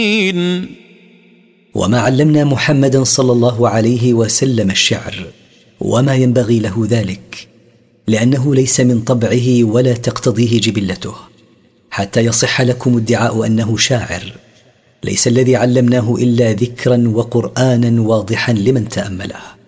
وما علمنا محمدا صلى الله عليه وسلم الشعر، وما ينبغي له ذلك، لأنه ليس من طبعه ولا تقتضيه جبلته، حتى يصح لكم ادعاء أنه شاعر. ليس الذي علمناه إلا ذكرا وقرآنا واضحا لمن تأمله.